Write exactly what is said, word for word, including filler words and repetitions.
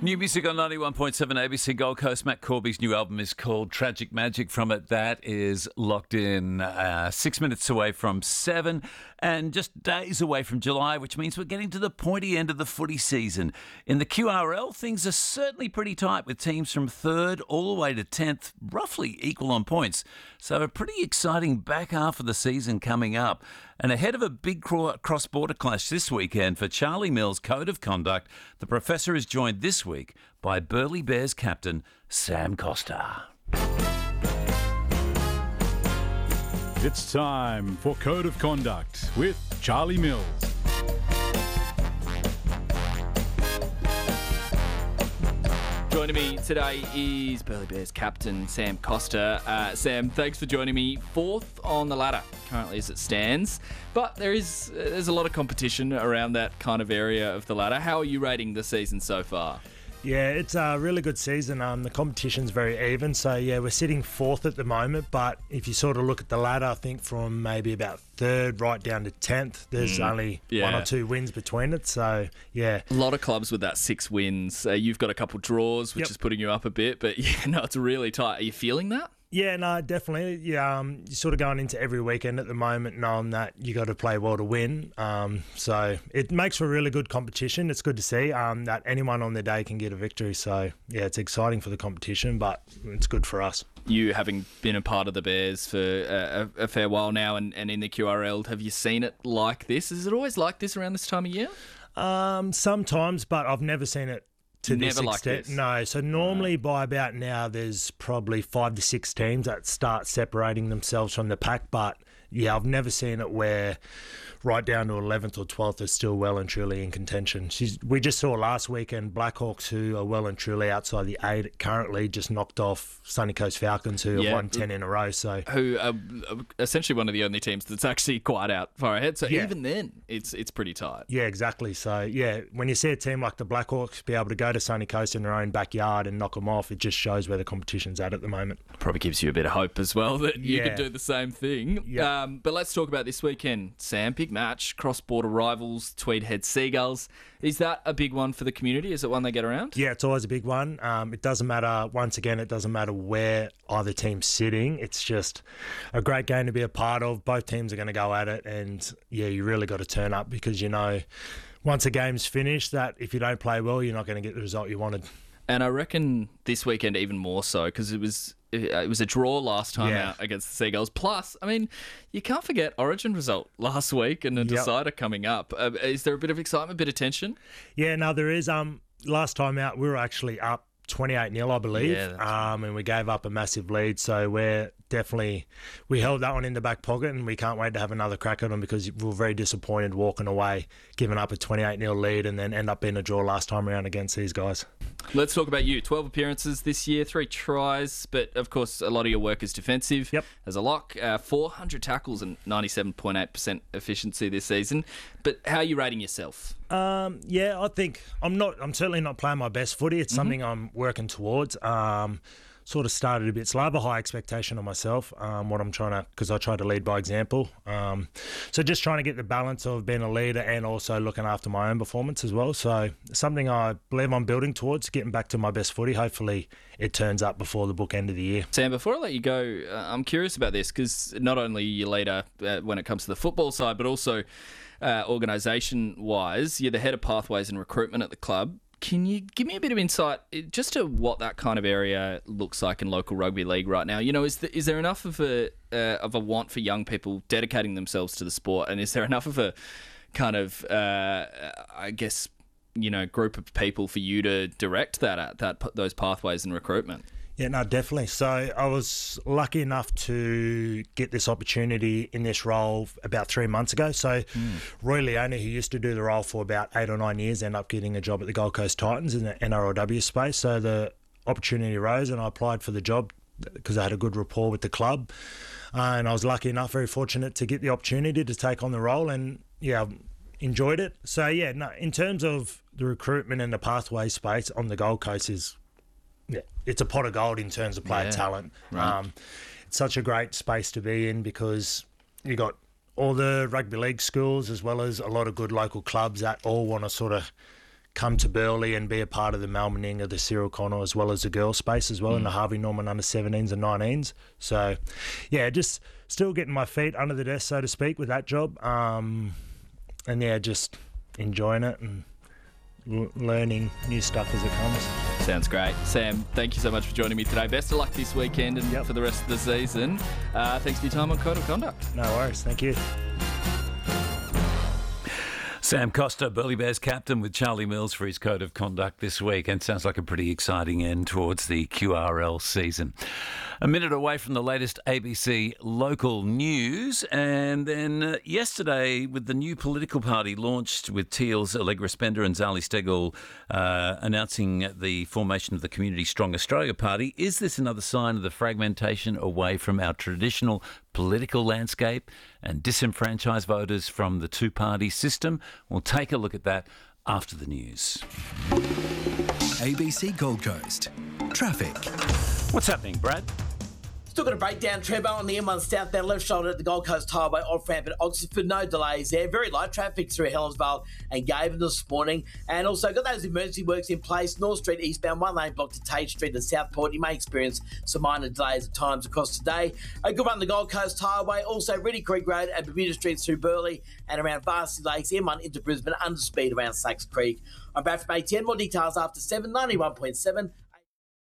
New music on ninety-one point seven A B C Gold Coast. Matt Corby's new album is called Tragic Magic. From it, that is locked in uh, six minutes away from seven and just days away from July, which means we're getting to the pointy end of the footy season. In the Q R L, things are certainly pretty tight with teams from third all the way to tenth, roughly equal on points. So a pretty exciting back half of the season coming up. And ahead of a big cross-border clash this weekend for Charlie Mills' Code of Conduct, the Professor is joined this week by Burleigh Bears captain Sam Costa. It's time for Code of Conduct with Charlie Mills. Joining me today is Burleigh Bears captain Sam Costa. Uh, Sam, thanks for joining me. Fourth on the ladder, currently as it stands. But there is uh, there's a lot of competition around that kind of area of the ladder. How are you rating the season so far? Yeah, it's a really good season. Um, the competition's very even. So, yeah, we're sitting fourth at the moment. But if you sort of look at the ladder, I think from maybe about third right down to tenth, there's mm, only yeah. one or two wins between it. So, yeah. A lot of clubs with that six wins. Uh, you've got a couple draws, which yep. is putting you up a bit. But, yeah, no, it's really tight. Are you feeling that? Yeah, no, definitely. Yeah, um, you're sort of going into every weekend at the moment knowing that you got to play well to win. Um, so it makes for a really good competition. It's good to see um, that anyone on their day can get a victory. So, yeah, it's exciting for the competition, but it's good for us. You, having been a part of the Bears for a, a fair while now and, and in the Q R L, have you seen it like this? Is it always like this around this time of year? Um, sometimes, but I've never seen it to Never this like extent. this. No, so normally right. by about now there's probably five to six teams that start separating themselves from the pack, but yeah, I've never seen it where right down to eleventh or twelfth are still well and truly in contention. She's, we just saw last weekend Blackhawks, who are well and truly outside the eight currently, just knocked off Sunny Coast Falcons, who yeah. have won ten in a row. So who are essentially one of the only teams that's actually quite out far ahead. So yeah. even then, it's it's pretty tight. Yeah, exactly. So yeah, when you see a team like the Blackhawks be able to go to Sunny Coast in their own backyard and knock them off, it just shows where the competition's at at the moment. Probably gives you a bit of hope as well that you yeah. could do the same thing. Yeah. Um, but let's talk about this weekend, Sam. Big match, cross-border rivals, Tweed Head Seagulls. Is that a big one for the community? Is it one they get around? Yeah, it's always a big one. Um, it doesn't matter, once again, it doesn't matter where either team's sitting. It's just a great game to be a part of. Both teams are going to go at it, and yeah, you really got to turn up because you know once a game's finished that if you don't play well, you're not going to get the result you wanted. And I reckon this weekend even more so because it was it was a draw last time yeah. out against the Seagulls. Plus, I mean, you can't forget Origin result last week and a yep. decider coming up. Uh, is there a bit of excitement, a bit of tension? Yeah, no, there is. Um, last time out, we were actually up twenty-eight nil, I believe, yeah, um, and we gave up a massive lead. So we're definitely, we held that one in the back pocket, and we can't wait to have another crack at them because we were very disappointed walking away, giving up a twenty-eight nil lead, and then end up being a draw last time around against these guys. Let's talk about you. twelve appearances this year, three tries, but of course a lot of your work is defensive. Yep. As a lock, uh, four hundred tackles and ninety-seven point eight percent efficiency this season. But how are you rating yourself? Um, yeah, I think I'm not. I'm certainly not playing my best footy. It's mm-hmm. something I'm working towards. Um, sort of started a bit slow. I have a high expectation of myself. Um, what I'm trying to, because I try to lead by example. Um, so just trying to get the balance of being a leader and also looking after my own performance as well. So something I believe I'm building towards, getting back to my best footy. Hopefully it turns up before the book end of the year. Sam, before I let you go, uh, I'm curious about this because not only are you leader uh, when it comes to the football side, but also uh, organisation-wise, you're the head of pathways and recruitment at the club. Can you give me a bit of insight just to what that kind of area looks like in local rugby league right now? You know, is, the, is there enough of a uh, of a want for young people dedicating themselves to the sport, and is there enough of a kind of, uh, I guess, you know, group of people for you to direct that at that those pathways and recruitment? Yeah, no, definitely. So I was lucky enough to get this opportunity in this role about three months ago. So mm. Roy Leone, who used to do the role for about eight or nine years, ended up getting a job at the Gold Coast Titans in the N R L W space. So the opportunity arose and I applied for the job because I had a good rapport with the club. Uh, and I was lucky enough, very fortunate to get the opportunity to take on the role and, yeah, enjoyed it. So, yeah, no, in terms of the recruitment and the pathway space on the Gold Coast is, yeah, it's a pot of gold in terms of player yeah, talent. Right. Um, it's such a great space to be in because you got all the rugby league schools as well as a lot of good local clubs that all want to sort of come to Burleigh and be a part of the Melbourne of the Cyril Connor as well as the girls space as well, mm. in the Harvey Norman under seventeens and nineteens. So, yeah, just still getting my feet under the desk, so to speak, with that job. Um, and, yeah, just enjoying it and l- learning new stuff as it comes. Sounds great. Sam, thank you so much for joining me today. Best of luck this weekend and yep. for the rest of the season. Uh, thanks for your time on Code of Conduct. No worries. Thank you. Sam Costa, Burleigh Bears captain, with Charlie Mills for his Code of Conduct this week, and sounds like a pretty exciting end towards the Q R L season. A minute away from the latest A B C local news, and then uh, yesterday with the new political party launched with Teal's Allegra Spender and Zali Steggall uh, announcing the formation of the Community Strong Australia Party. Is this another sign of the fragmentation away from our traditional political landscape and disenfranchise voters from the two-party system? We'll take a look at that after the news. A B C Gold Coast. Traffic. What's happening, Brad? Still got a breakdown, Trevor, on the M one southbound left shoulder at the Gold Coast Highway off ramp at Oxford. No delays there. Very light traffic through Helensvale and Gaven this morning. And also got those emergency works in place. North Street eastbound, one lane block to Tate Street and Southport. You may experience some minor delays at times across today. A good run the Gold Coast Highway. Also Reedy Creek Road and Bermuda Street through Burleigh and around Varsity Lakes. M one into Brisbane, under speed around Sachs Creek. I'm back from A ten. More details after seven, ninety-one point seven.